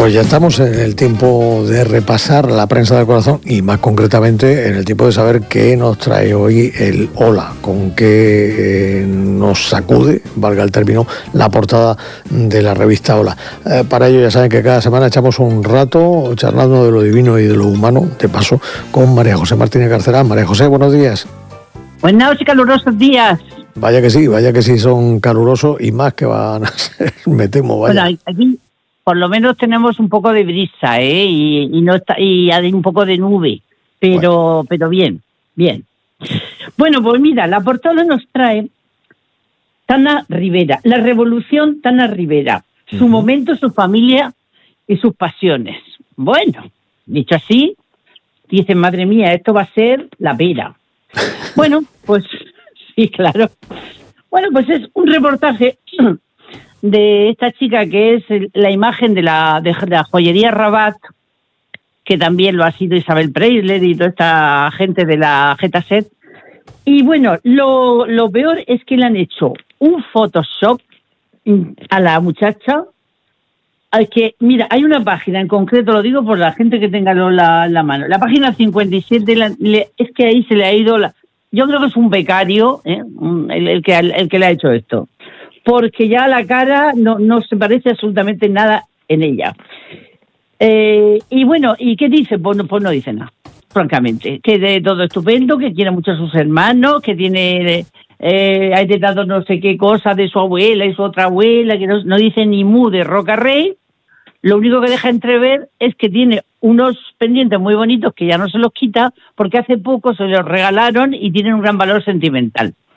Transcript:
Pues ya estamos en el tiempo de repasar la prensa del corazón y más concretamente en el tiempo de saber qué nos trae hoy el Hola, con qué nos sacude, valga el término, la portada de la revista Hola. Para ello ya saben que cada semana echamos un rato charlando de lo divino y de lo humano, de paso, con María José Martínez Carcerán. María José, buenos días. Buenos y calurosos días. Vaya que sí son calurosos y más que van a ser, me temo, vaya. Bueno, aquí por lo menos tenemos un poco de brisa, y no está, y hay un poco de nube, pero bien. Bueno, pues mira, la portada nos trae Tana Rivera, la revolución Tana Rivera, su momento, su familia y sus pasiones. Bueno, dicho así, dicen, madre mía, esto va a ser la pera. Bueno, pues sí, claro. Bueno, pues es un reportaje de esta chica que es la imagen de la joyería Rabat, que también lo ha sido Isabel Preisler y toda esta gente de la Getaset. Y bueno, lo peor es que le han hecho un Photoshop a la muchacha, al que, mira, hay una página en concreto, lo digo por la gente que tenga la mano, la página 57, es que ahí se le ha ido yo creo que es un becario, el que le ha hecho esto, porque ya la cara no se parece absolutamente nada en ella. Y bueno, ¿y qué dice? Pues no dice nada, francamente. Que de todo estupendo, que quiere mucho a sus hermanos, que tiene ha heredado no sé qué cosa de su abuela y su otra abuela, que no dice ni mu de Roca Rey. Lo único que deja entrever es que tiene unos pendientes muy bonitos que ya no se los quita porque hace poco se los regalaron y tienen un gran valor sentimental.